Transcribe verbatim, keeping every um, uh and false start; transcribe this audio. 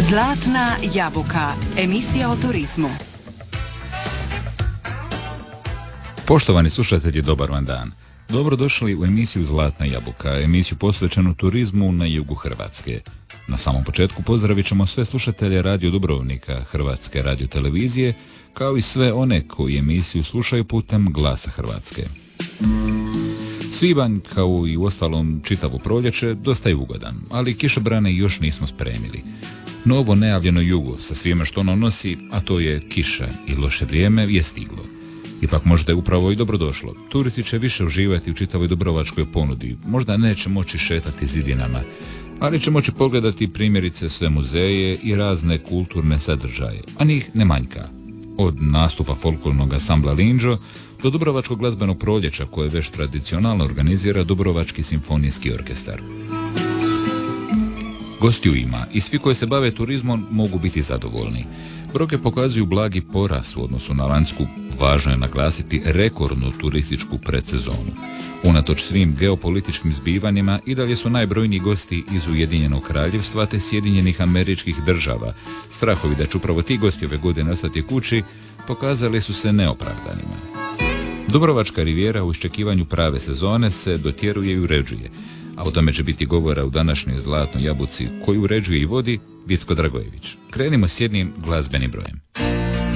Zlatna jabuka, emisija o turizmu. Poštovani slušatelji, dobar vam dan. Dobrodošli u emisiju Zlatna jabuka, emisiju posvećenu turizmu na jugu Hrvatske. Na samom početku pozdravit ćemo sve slušatelje Radio Dubrovnika, Hrvatske radiotelevizije, kao i sve one koji emisiju slušaju putem Glasa Hrvatske. Svibanj, kao i uostalom čitavo proljeće, dosta je ugodan, ali kišobrane još nismo spremili. Novo najavljeno jugo sa svime što ono nosi, a to je kiša i loše vrijeme, je stiglo. Ipak možda je upravo i dobrodošlo. Turisti će više uživati u čitavoj dubrovačkoj ponudi. Možda neće moći šetati zidinama, ali će moći pogledati primjerice sve muzeje i razne kulturne sadržaje, a njih ne manjka. Od nastupa folklornog ansambla Linđo do Dubrovačkog glazbenog proljeća koje već tradicionalno organizira Dubrovački simfonijski orkestar. Gostiju ima i svi koji se bave turizmom mogu biti zadovoljni. Brojke pokazuju blagi porast u odnosu na lanjsku, važno je naglasiti rekordnu turističku predsezonu. Unatoč svim geopolitičkim zbivanjima i dalje su najbrojniji gosti iz Ujedinjenog kraljevstva te Sjedinjenih Američkih Država. Strahovi da će upravo ti gosti ove godine ostati kući pokazali su se neopravdanima. Dubrovačka rivijera u iščekivanju prave sezone se dotjeruje i uređuje, a o tome će biti govora u današnjoj Zlatnoj jabuci koju uređuje i vodi Vicko Dragojević. Krenimo s jednim glazbenim brojem.